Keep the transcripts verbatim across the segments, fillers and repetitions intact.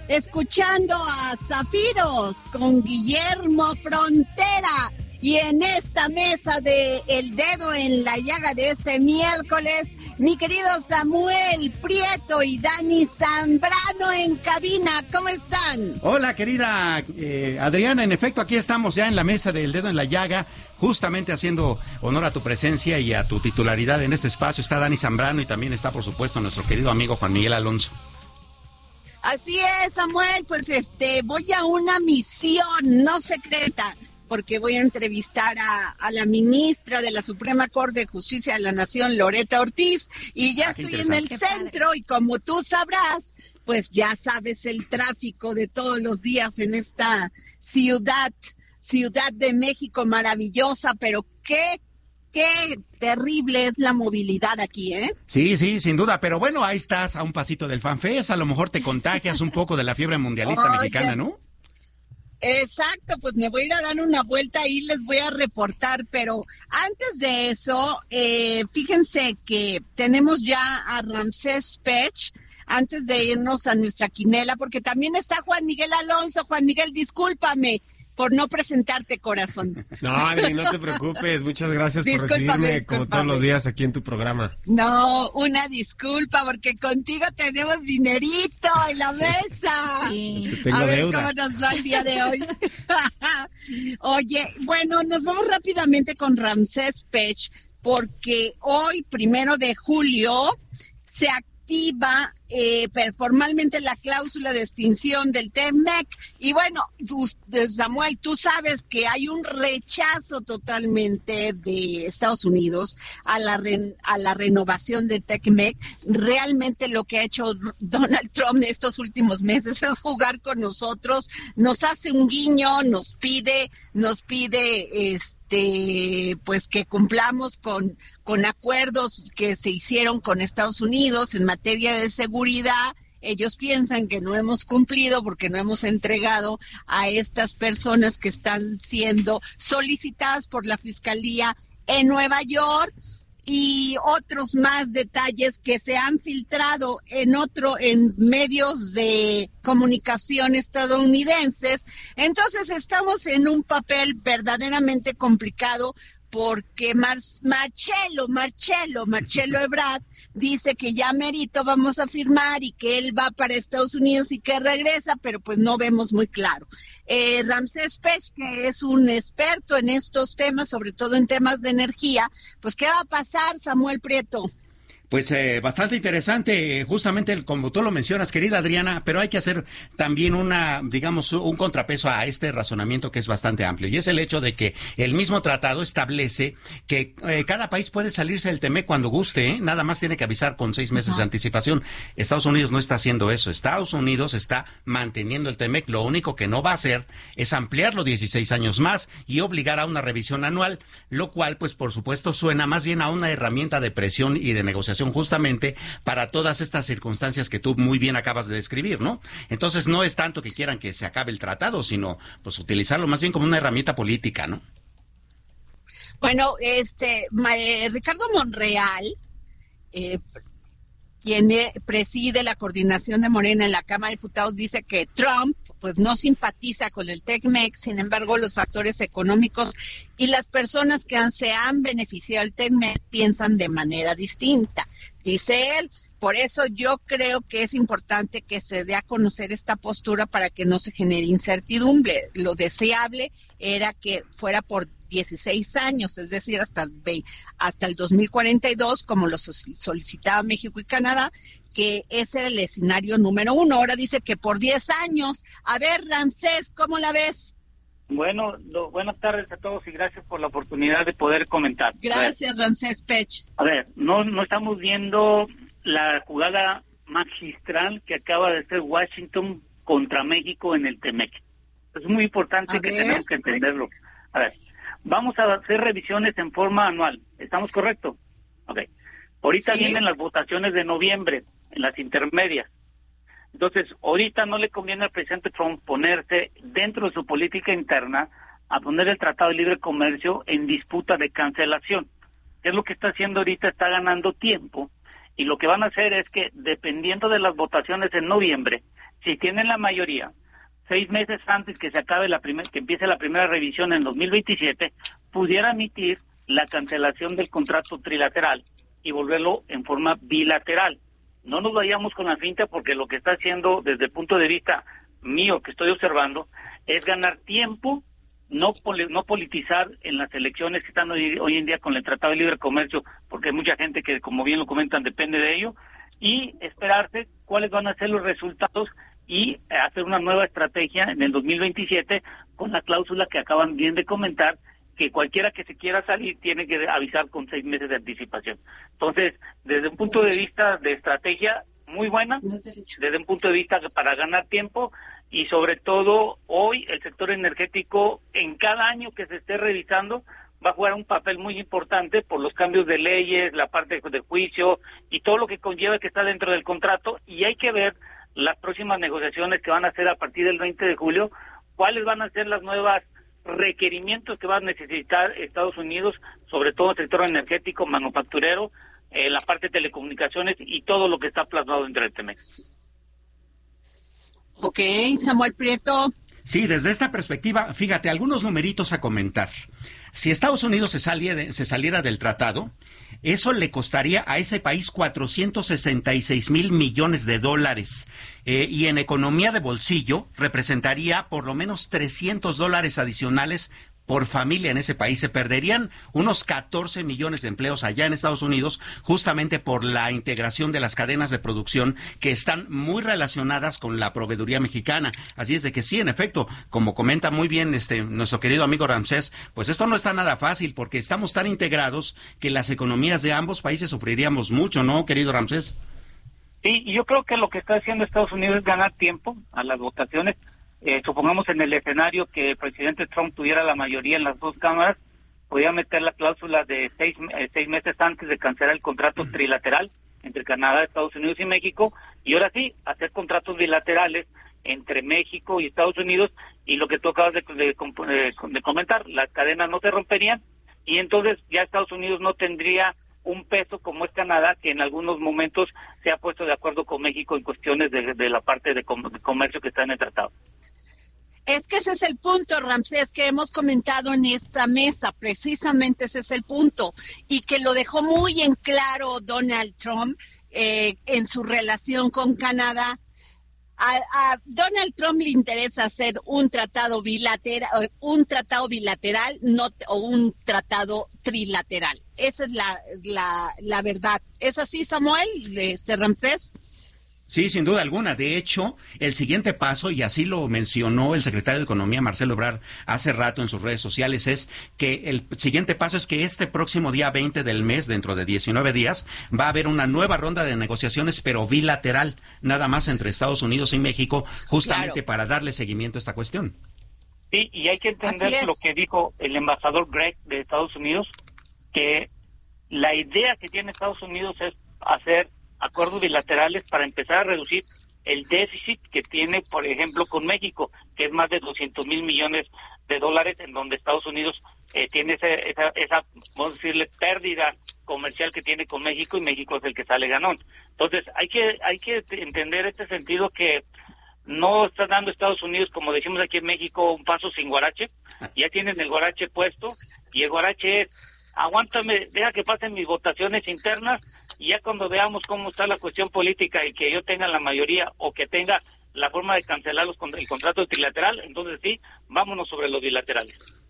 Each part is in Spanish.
escuchando a Zafiros con Guillermo Frontera. Y en esta mesa de El Dedo en la Llaga de este miércoles, mi querido Samuel Prieto y Dani Zambrano en cabina. ¿Cómo están? Hola, querida eh, Adriana. En efecto, aquí estamos ya en la mesa del Dedo en la Llaga, justamente haciendo honor a tu presencia y a tu titularidad en este espacio. Está Dani Zambrano y también está, por supuesto, nuestro querido amigo Juan Miguel Alonso. Así es, Samuel. Pues este, voy a una misión no secreta, porque voy a entrevistar a, a la ministra de la Suprema Corte de Justicia de la Nación, Loretta Ortiz, y ya ah, estoy en el centro, y como tú sabrás, pues ya sabes el tráfico de todos los días en esta ciudad, Ciudad de México maravillosa, pero qué, qué terrible es la movilidad aquí, ¿eh? Sí, sí, sin duda, pero bueno, ahí estás a un pasito del FanFest, a lo mejor te contagias un poco de la fiebre mundialista Oye. mexicana, ¿no? Exacto, pues me voy a ir a dar una vuelta y les voy a reportar, pero antes de eso, eh, fíjense que tenemos ya a Ramsés Pech, antes de irnos a nuestra quinela, porque también está Juan Miguel Alonso. Juan Miguel, discúlpame por no presentarte, corazón. No, Adri, no te preocupes, muchas gracias por recibirme discúlpame. como todos los días aquí en tu programa. No, una disculpa, porque contigo tenemos dinerito en la mesa. Sí. Tengo a ver deuda. cómo nos va el día de hoy. Oye, bueno, nos vamos rápidamente con Ramsés Pech, porque hoy, primero de julio, se activa eh, formalmente la cláusula de extinción del T-M E C. Y bueno, tú, Samuel, tú sabes que hay un rechazo totalmente de Estados Unidos a la re, a la renovación del T-M E C. Realmente lo que ha hecho Donald Trump estos últimos meses es jugar con nosotros, nos hace un guiño, nos pide, nos pide este pues que cumplamos con, con acuerdos que se hicieron con Estados Unidos en materia de seguridad. Ellos piensan que no hemos cumplido porque no hemos entregado a estas personas que están siendo solicitadas por la Fiscalía en Nueva York, y otros más detalles que se han filtrado en otro en medios de comunicación estadounidenses. Entonces estamos en un papel verdaderamente complicado, porque Mar- Marcelo, Marcelo, Marcelo Ebrard dice que ya merito vamos a firmar y que él va para Estados Unidos y que regresa, pero pues no vemos muy claro. Eh, Ramsés Pech, que es un experto en estos temas, sobre todo en temas de energía, pues ¿qué va a pasar, Samuel Prieto? Pues eh, bastante interesante, justamente como tú lo mencionas, querida Adriana, pero hay que hacer también una, digamos, un contrapeso a este razonamiento que es bastante amplio, y es el hecho de que el mismo tratado establece que eh, cada país puede salirse del T M E C cuando guste, ¿eh? Nada más tiene que avisar con seis meses uh-huh. de anticipación. Estados Unidos no está haciendo eso. Estados Unidos está manteniendo el T M E C. Lo único que no va a hacer es ampliarlo dieciséis años más y obligar a una revisión anual, lo cual, pues, por supuesto, suena más bien a una herramienta de presión y de negociación justamente para todas estas circunstancias que tú muy bien acabas de describir, ¿no? Entonces no es tanto que quieran que se acabe el tratado, sino pues utilizarlo más bien como una herramienta política, ¿no? Bueno, este eh, Ricardo Monreal, eh, quien preside la coordinación de Morena en la Cámara de Diputados, dice que Trump pues no simpatiza con el T M E C. Sin embargo, los factores económicos y las personas que han, se han beneficiado del T M E C piensan de manera distinta. Dice él, por eso yo creo que es importante que se dé a conocer esta postura para que no se genere incertidumbre. Lo deseable era que fuera por dieciséis años, es decir, hasta, hasta el dos mil cuarenta y dos, como lo solicitaba México y Canadá, que ese era el escenario número uno. Ahora dice que por diez años. A ver, Ramsés, ¿cómo la ves? Bueno, lo, buenas tardes a todos y gracias por la oportunidad de poder comentar. Gracias, Ramsés Pech. A ver, no, no estamos viendo la jugada magistral que acaba de hacer Washington contra México en el T M E C. Es muy importante a que ver. tenemos que entenderlo. A ver, vamos a hacer revisiones en forma anual. ¿Estamos correctos? Ok. Ahorita sí. Vienen las votaciones de noviembre, en las intermedias. Entonces, ahorita no le conviene al presidente Trump ponerse dentro de su política interna a poner el Tratado de Libre Comercio en disputa de cancelación. ¿Qué es lo que está haciendo ahorita? Está ganando tiempo Y lo que van a hacer es que, dependiendo de las votaciones en noviembre, si tienen la mayoría, seis meses antes que se acabe la primer, que empiece la primera revisión en dos mil veintisiete, pudiera emitir la cancelación del contrato trilateral y volverlo en forma bilateral. No nos vayamos con la finta, porque lo que está haciendo desde el punto de vista mío, que estoy observando, es ganar tiempo, no poli- no politizar en las elecciones que están hoy, hoy en día con el Tratado de Libre Comercio, porque hay mucha gente que, como bien lo comentan, depende de ello, y esperarse cuáles van a ser los resultados y hacer una nueva estrategia en el dos mil veintisiete con la cláusula que acaban bien de comentar, que cualquiera que se quiera salir tiene que avisar con seis meses de anticipación. Entonces, desde un punto de vista de estrategia, muy buena, desde un punto de vista para ganar tiempo, y sobre todo hoy el sector energético, en cada año que se esté revisando, va a jugar un papel muy importante por los cambios de leyes, la parte de juicio y todo lo que conlleva que está dentro del contrato, y hay que ver las próximas negociaciones que van a hacer a partir del veinte de julio, cuáles van a ser las nuevas requerimientos que va a necesitar Estados Unidos, sobre todo el sector energético, manufacturero, eh, la parte de telecomunicaciones y todo lo que está plasmado dentro del Temex. Ok, Samuel Prieto. Sí, desde esta perspectiva, fíjate, algunos numeritos a comentar. Si Estados Unidos se saliera, se saliera del tratado, eso le costaría a ese país cuatrocientos sesenta y seis mil millones de dólares. Eh, y en economía de bolsillo representaría por lo menos trescientos dólares adicionales por familia en ese país. Se perderían unos catorce millones de empleos allá en Estados Unidos, justamente por la integración de las cadenas de producción que están muy relacionadas con la proveeduría mexicana. Así es de que sí, en efecto, como comenta muy bien este nuestro querido amigo Ramsés, pues esto no está nada fácil, porque estamos tan integrados que las economías de ambos países sufriríamos mucho, ¿no, querido Ramsés? Sí, y yo creo que lo que está haciendo Estados Unidos es ganar tiempo a las votaciones. Eh, supongamos en el escenario que el presidente Trump tuviera la mayoría en las dos cámaras, podía meter la cláusula de seis, eh, seis meses antes de cancelar el contrato trilateral entre Canadá, Estados Unidos y México, y ahora sí, hacer contratos bilaterales entre México y Estados Unidos, y lo que tú acabas de, de, de, de comentar, las cadenas no se romperían, y entonces ya Estados Unidos no tendría un peso como es Canadá, que en algunos momentos se ha puesto de acuerdo con México en cuestiones de, de la parte de, com- de comercio que está en el tratado. Es que ese es el punto, Ramsés, que hemos comentado en esta mesa, precisamente ese es el punto, y que lo dejó muy en claro Donald Trump eh, en su relación con Canadá. A, a Donald Trump le interesa hacer un tratado bilateral, un tratado bilateral, no o un tratado trilateral. Esa es la la, la verdad. ¿Es así, Samuel, este Ramsés? Sí, sin duda alguna. De hecho, el siguiente paso, y así lo mencionó el secretario de Economía, Marcelo Ebrard, hace rato en sus redes sociales, es que el siguiente paso es que este próximo día veinte del mes, dentro de diecinueve días, va a haber una nueva ronda de negociaciones, pero bilateral, nada más entre Estados Unidos y México, justamente claro, para darle seguimiento a esta cuestión. Sí, y hay que entender lo que dijo el embajador Gregg de Estados Unidos, que la idea que tiene Estados Unidos es hacer acuerdos bilaterales para empezar a reducir el déficit que tiene, por ejemplo, con México, que es más de doscientos mil millones de dólares, en donde Estados Unidos eh, tiene esa, esa, esa, vamos a decirle, pérdida comercial que tiene con México, y México es el que sale ganón. Entonces, hay que hay que entender este sentido, que no está dando Estados Unidos, como decimos aquí en México, un paso sin guarache. Ya tienen el guarache puesto, y el guarache es: aguántame, deja que pasen mis votaciones internas, y ya cuando veamos cómo está la cuestión política y que yo tenga la mayoría o que tenga la forma de cancelar los, el contrato trilateral, entonces sí, vámonos sobre los bilaterales.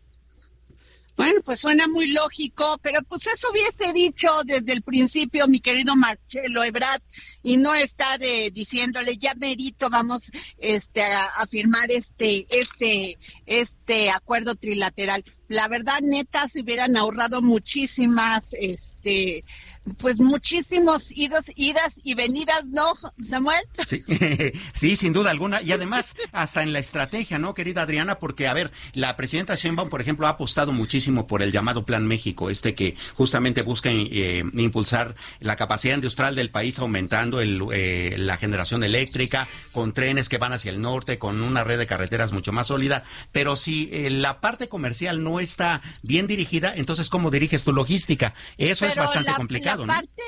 Bueno, pues suena muy lógico, pero pues eso hubiese dicho desde el principio mi querido Marcelo Ebrard, y no estar eh, diciéndole ya merito vamos este a, a firmar este este este acuerdo trilateral. La verdad, neta, se hubieran ahorrado muchísimas este pues muchísimos idos, idas y venidas, ¿no, Samuel? Sí, sí, sin duda alguna. Y además, hasta en la estrategia, ¿no, querida Adriana? Porque, a ver, la presidenta Sheinbaum, por ejemplo, ha apostado muchísimo por el llamado Plan México, este que justamente busca eh, impulsar la capacidad industrial del país, aumentando el, eh, la generación eléctrica, con trenes que van hacia el norte, con una red de carreteras mucho más sólida. Pero si eh, la parte comercial no está bien dirigida, entonces, ¿cómo diriges tu logística? Eso Pero es bastante la, complicado. La parte,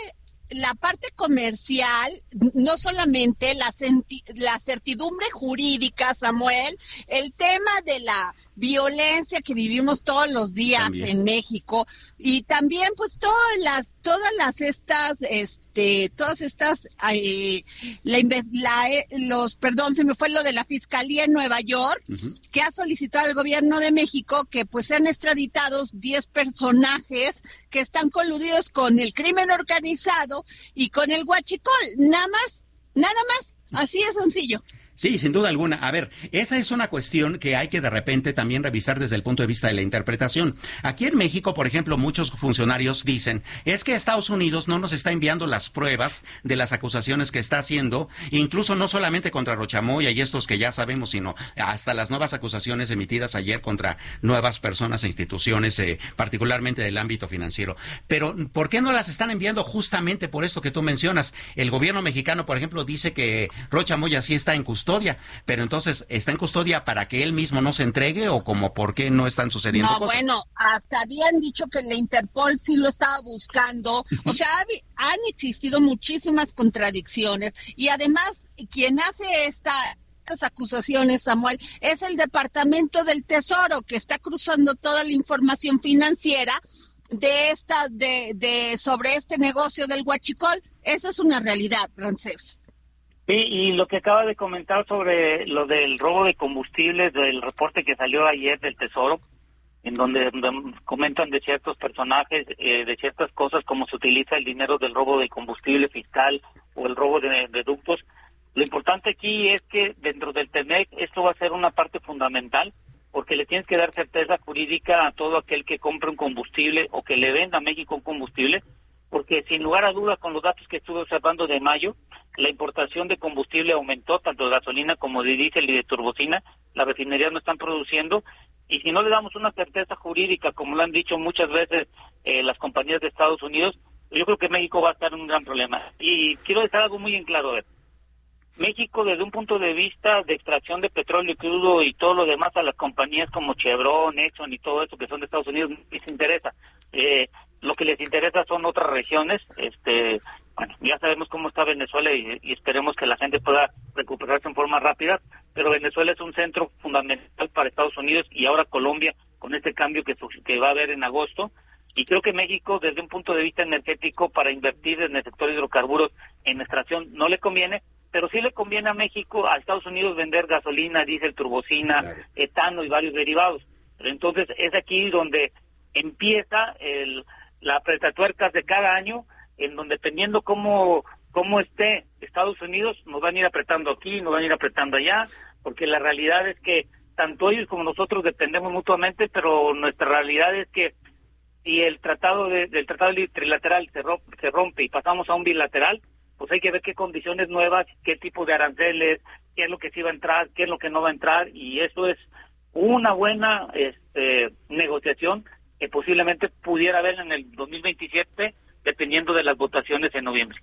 la parte comercial, no solamente la, senti- la certidumbre jurídica, Samuel, el tema de la violencia que vivimos todos los días también en México, y también pues todas las todas las estas este todas estas eh, la, la, los perdón se me fue lo de la Fiscalía en Nueva York, uh-huh, que ha solicitado al gobierno de México que pues sean extraditados diez personajes que están coludidos con el crimen organizado y con el huachicol, nada más, nada más, así de sencillo. Sí, sin duda alguna. A ver, esa es una cuestión que hay que de repente también revisar desde el punto de vista de la interpretación. Aquí en México, por ejemplo, muchos funcionarios dicen, es que Estados Unidos no nos está enviando las pruebas de las acusaciones que está haciendo, incluso no solamente contra Rochamoya y estos que ya sabemos, sino hasta las nuevas acusaciones emitidas ayer contra nuevas personas e instituciones, eh, particularmente del ámbito financiero. Pero, ¿por qué no las están enviando justamente por esto que tú mencionas? El gobierno mexicano, por ejemplo, dice que Rochamoya sí está en custodia. Custodia, pero entonces, ¿está en custodia para que él mismo no se entregue o como por qué no están sucediendo no, cosas? Bueno, hasta habían dicho que la Interpol sí lo estaba buscando, o sea, han existido muchísimas contradicciones y además quien hace esta estas acusaciones, Samuel, es el Departamento del Tesoro que está cruzando toda la información financiera de esta de, de sobre este negocio del huachicol. Esa es una realidad, Ramsés. Sí, y lo que acaba de comentar sobre lo del robo de combustibles, del reporte que salió ayer del Tesoro, en donde, donde comentan de ciertos personajes, eh, de ciertas cosas, cómo se utiliza el dinero del robo de combustible fiscal o el robo de, de ductos. Lo importante aquí es que dentro del T M E C esto va a ser una parte fundamental, porque le tienes que dar certeza jurídica a todo aquel que compre un combustible o que le venda a México un combustible, porque sin lugar a dudas, con los datos que estuve observando de mayo, la importación de combustible aumentó, tanto de gasolina como de diésel y de turbocina. Las refinerías no están produciendo, y si no le damos una certeza jurídica, como lo han dicho muchas veces eh, las compañías de Estados Unidos, yo creo que México va a estar en un gran problema. Y quiero dejar algo muy en claro. ¿eh? México, desde un punto de vista de extracción de petróleo crudo y todo lo demás, a las compañías como Chevron, Exxon y todo eso que son de Estados Unidos, les interesa. Eh, lo que les interesa son otras regiones. Este, bueno, ya sabemos cómo está Venezuela y, y esperemos que la gente pueda recuperarse en forma rápida, pero Venezuela es un centro fundamental para Estados Unidos y ahora Colombia con este cambio que, que va a haber en agosto. Y creo que México, desde un punto de vista energético, para invertir en el sector hidrocarburos en extracción no le conviene, pero sí le conviene a México, a Estados Unidos, vender gasolina, diésel, turbocina, claro, etano y varios derivados. Pero entonces es aquí donde empieza el, la apretatuercas de cada año, en donde dependiendo cómo, cómo esté Estados Unidos, nos van a ir apretando aquí, nos van a ir apretando allá, porque la realidad es que tanto ellos como nosotros dependemos mutuamente, pero nuestra realidad es que si el tratado de, del tratado trilateral se rompe, se rompe y pasamos a un bilateral, pues hay que ver qué condiciones nuevas, qué tipo de aranceles, qué es lo que sí va a entrar, qué es lo que no va a entrar, y eso es una buena este, negociación que posiblemente pudiera haber en el dos mil veintisiete, dependiendo de las votaciones en noviembre.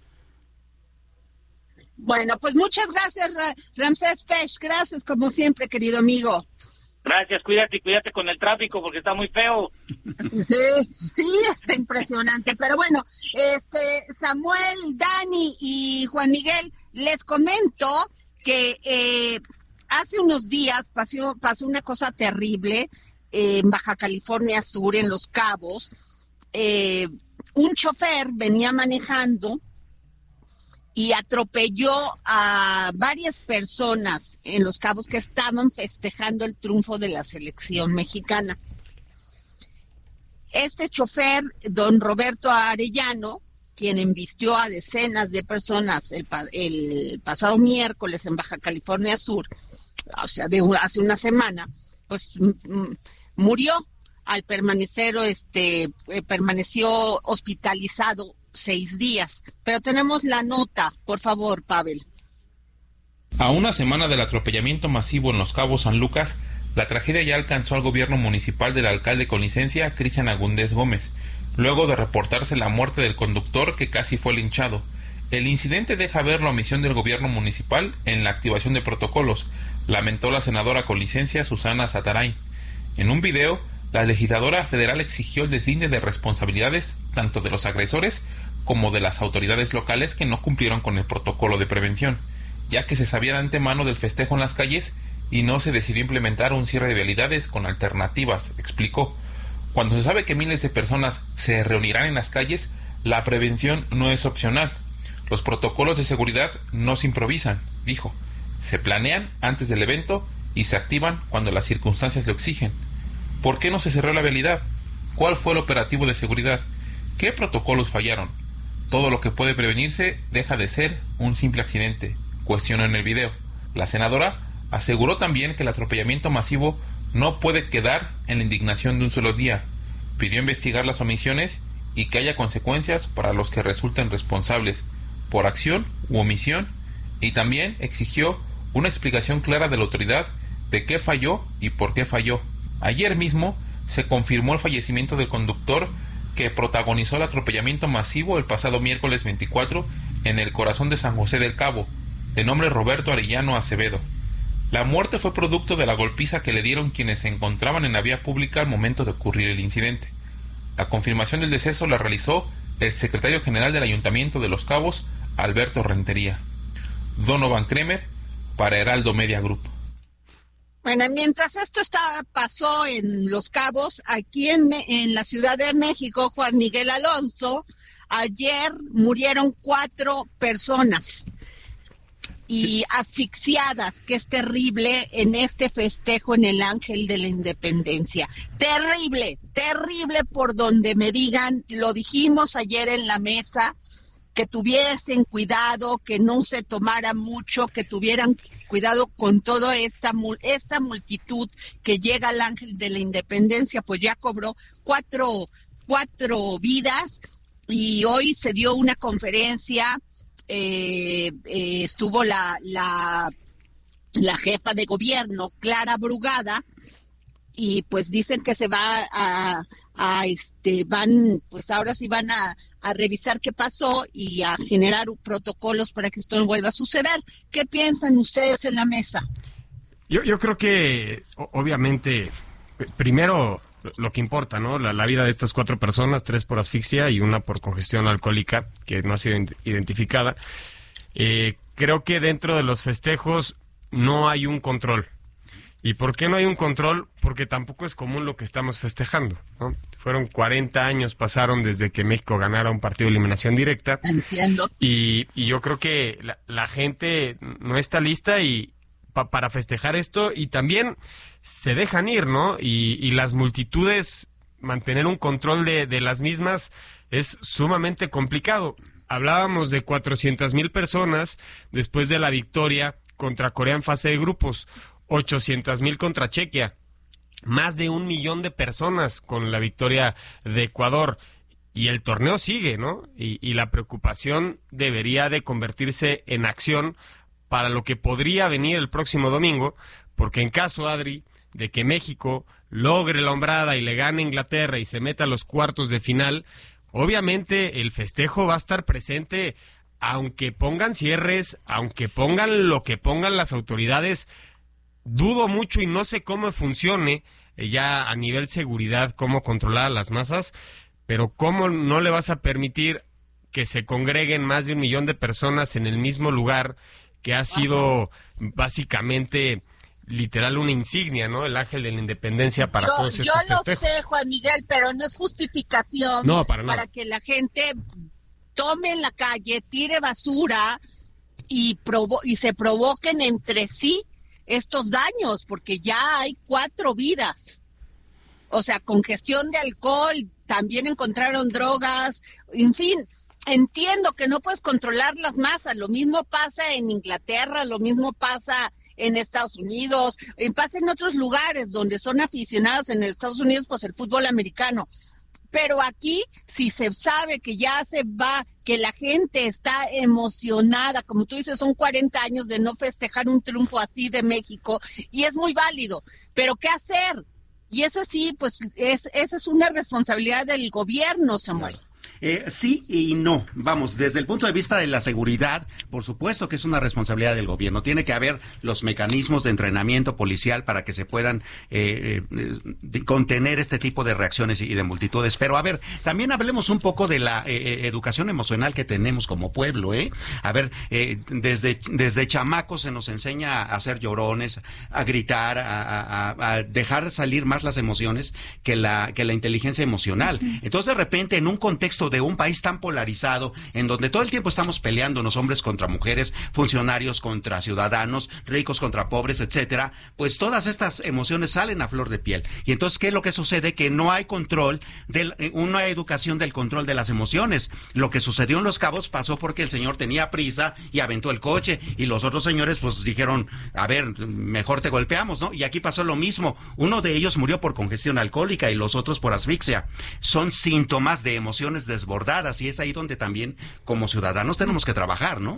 Bueno, pues muchas gracias, Ramsés Pech, gracias como siempre, querido amigo. Gracias, cuídate y cuídate con el tráfico porque está muy feo. Sí, sí, está impresionante. Pero bueno, este Samuel, Dani y Juan Miguel, les comento que eh, hace unos días pasó, pasó una cosa terrible eh, en Baja California Sur, en Los Cabos. Eh, un chofer venía manejando y atropelló a varias personas en Los Cabos que estaban festejando el triunfo de la selección mexicana. Este chofer, don Roberto Arellano, quien embistió a decenas de personas el, el pasado miércoles en Baja California Sur, o sea, de hace una semana, pues m- murió al permanecer, este, eh, permaneció hospitalizado seis días. Pero tenemos la nota, por favor, Pavel. A una semana del atropellamiento masivo en Los Cabos, San Lucas, la tragedia ya alcanzó al gobierno municipal del alcalde con licencia, Cristian Agúndez Gómez, luego de reportarse la muerte del conductor que casi fue linchado. El incidente deja ver la omisión del gobierno municipal en la activación de protocolos, lamentó la senadora con licencia Susana Sataray. En un video, la legisladora federal exigió el deslinde de responsabilidades tanto de los agresores como de las autoridades locales que no cumplieron con el protocolo de prevención, ya que se sabía de antemano del festejo en las calles y no se decidió implementar un cierre de vialidades con alternativas, explicó. Cuando se sabe que miles de personas se reunirán en las calles, la prevención no es opcional. Los protocolos de seguridad no se improvisan, dijo. Se planean antes del evento y se activan cuando las circunstancias lo exigen. ¿Por qué no se cerró la vialidad? ¿Cuál fue el operativo de seguridad? ¿Qué protocolos fallaron? Todo lo que puede prevenirse deja de ser un simple accidente, cuestionó en el video. La senadora aseguró también que el atropellamiento masivo no puede quedar en la indignación de un solo día. Pidió investigar las omisiones y que haya consecuencias para los que resulten responsables por acción u omisión, y también exigió una explicación clara de la autoridad de qué falló y por qué falló. Ayer mismo se confirmó el fallecimiento del conductor que protagonizó el atropellamiento masivo el pasado miércoles veinticuatro en el corazón de San José del Cabo, de nombre Roberto Arellano Acevedo. La muerte fue producto de la golpiza que le dieron quienes se encontraban en la vía pública al momento de ocurrir el incidente. La confirmación del deceso la realizó el secretario general del Ayuntamiento de Los Cabos, Alberto Rentería. Donovan Kremer, para Heraldo Media Group. Bueno, mientras esto está, pasó en Los Cabos, aquí en, en la Ciudad de México, Juan Miguel Alonso, ayer murieron cuatro personas y sí. asfixiadas, que es terrible, en este festejo en el Ángel de la Independencia. Terrible, terrible por donde me digan, lo dijimos ayer en la mesa, que tuviesen cuidado, que no se tomara mucho, que tuvieran cuidado con toda esta, esta multitud que llega al Ángel de la Independencia, pues ya cobró cuatro, cuatro vidas, y hoy se dio una conferencia, eh, eh, estuvo la, la, la jefa de gobierno, Clara Brugada, y pues dicen que se va a, a este, van, pues ahora sí van a, a revisar qué pasó y a generar protocolos para que esto no vuelva a suceder. ¿Qué piensan ustedes en la mesa? Yo, yo creo que, obviamente, primero lo que importa, ¿no? La, la vida de estas cuatro personas, tres por asfixia y una por congestión alcohólica, que no ha sido identificada. Eh, creo que dentro de los festejos no hay un control. ¿Y por qué no hay un control? Porque tampoco es común lo que estamos festejando, ¿no? Fueron cuarenta años, pasaron desde que México ganara un partido de eliminación directa. Entiendo. Y, y yo creo que la, la gente no está lista y pa, para festejar esto, y también se dejan ir, ¿no? Y, y las multitudes, mantener un control de, de las mismas es sumamente complicado. Hablábamos de cuatrocientas mil personas después de la victoria contra Corea en fase de grupos. ochocientas mil contra Chequia, más de un millón de personas con la victoria de Ecuador, y el torneo sigue, ¿no? Y, y la preocupación debería de convertirse en acción para lo que podría venir el próximo domingo, porque en caso, Adri, de que México logre la hombrada y le gane a Inglaterra y se meta a los cuartos de final, obviamente el festejo va a estar presente, aunque pongan cierres, aunque pongan lo que pongan las autoridades. Dudo mucho y no sé cómo funcione eh, ya a nivel seguridad, cómo controlar a las masas, pero cómo no le vas a permitir que se congreguen más de un millón de personas en el mismo lugar, que ha sido básicamente literal una insignia, ¿no? El Ángel de la Independencia para yo, todos estos yo festejos. Yo lo sé, Juan Miguel, pero no es justificación no, para, nada. para que la gente tome en la calle, tire basura y, provo- y se provoquen entre sí estos daños, porque ya hay cuatro vidas. O sea, congestión de alcohol, también encontraron drogas, en fin, entiendo que no puedes controlar las masas, lo mismo pasa en Inglaterra, lo mismo pasa en Estados Unidos, pasa en otros lugares donde son aficionados. En Estados Unidos, pues el fútbol americano. Pero aquí, si se sabe que ya se va, que la gente está emocionada, como tú dices, son cuarenta años de no festejar un triunfo así de México, y es muy válido, pero ¿qué hacer? Y eso sí, pues es, esa es una responsabilidad del gobierno, Samuel. Eh, sí y no. Vamos, desde el punto de vista de la seguridad, por supuesto que es una responsabilidad del gobierno. Tiene que haber los mecanismos de entrenamiento policial para que se puedan eh, eh, contener este tipo de reacciones y de multitudes. Pero a ver, también hablemos un poco de la eh, educación emocional que tenemos como pueblo, ¿eh? A ver, eh, desde, desde chamacos se nos enseña a ser llorones, a gritar, a, a, a dejar salir más las emociones que la, que la inteligencia emocional. Entonces, de repente, en un contexto de un país tan polarizado, en donde todo el tiempo estamos peleándonos hombres contra mujeres, funcionarios contra ciudadanos, ricos contra pobres, etcétera, pues todas estas emociones salen a flor de piel. Y entonces, ¿qué es lo que sucede? Que no hay control, de una educación del control de las emociones. Lo que sucedió en Los Cabos pasó porque el señor tenía prisa y aventó el coche, y los otros señores pues dijeron, a ver, mejor te golpeamos, ¿no? Y aquí pasó lo mismo. Uno de ellos murió por congestión alcohólica y los otros por asfixia. Son síntomas de emociones desbordadas, y es ahí donde también como ciudadanos tenemos que trabajar, ¿no?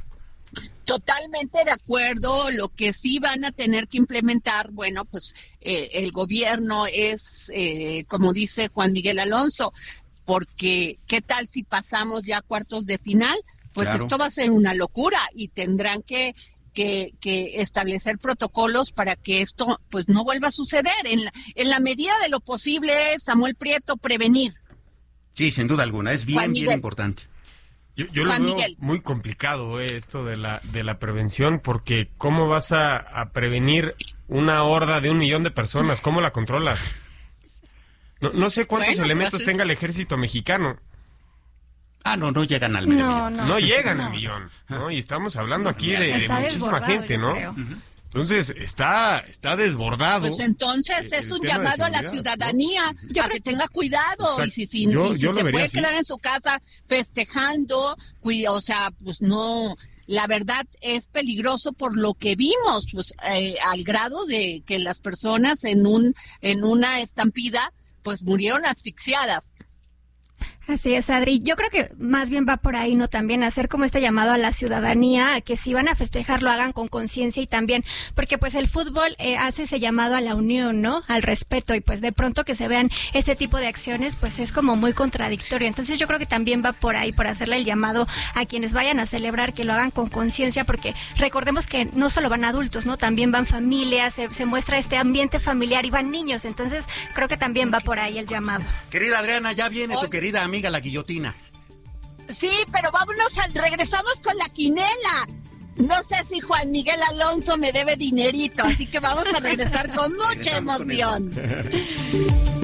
Totalmente de acuerdo. Lo que sí van a tener que implementar, bueno, pues eh, el gobierno es, eh, como dice Juan Miguel Alonso, porque ¿qué tal si pasamos ya a cuartos de final? Pues claro, esto va a ser una locura y tendrán que, que, que establecer protocolos para que esto pues no vuelva a suceder. En la, en la medida de lo posible, Samuel Prieto, prevenir. Sí, sin duda alguna, es bien, bien importante. Yo, yo lo veo Miguel. muy complicado eh, esto de la de la prevención, porque ¿cómo vas a, a prevenir una horda de un millón de personas? ¿Cómo la controlas? No, no sé cuántos bueno, elementos tenga el ejército mexicano. Ah, no, no llegan al medio no, millón. No, no llegan no. al millón, ¿no? Y estamos hablando aquí de, de muchísima gente, ¿no? Uh-huh. Entonces, está está desbordado. Pues entonces es un llamado a la ciudadanía, ¿no? A que tenga cuidado. Exacto. Y si, si, yo, y si yo se puede así. quedar en su casa festejando, o sea, pues no... La verdad es peligroso por lo que vimos, pues eh, al grado de que las personas en un en una estampida pues murieron asfixiadas. Así es, Adri. Yo creo que más bien va por ahí, ¿no? También hacer como este llamado a la ciudadanía, a que si van a festejar lo hagan con conciencia y también, porque pues el fútbol eh, hace ese llamado a la unión, ¿no? Al respeto, y pues de pronto que se vean este tipo de acciones, pues es como muy contradictorio. Entonces yo creo que también va por ahí, por hacerle el llamado a quienes vayan a celebrar, que lo hagan con conciencia, porque recordemos que no solo van adultos, ¿no? También van familias, se, se muestra este ambiente familiar y van niños. Entonces creo que también va por ahí el llamado. Querida Adriana, ya viene tu querida amiga la guillotina. Sí, pero vámonos, al, regresamos con la quinela. No sé si Juan Miguel Alonso me debe dinerito, así que vamos a regresar con mucha emoción. Con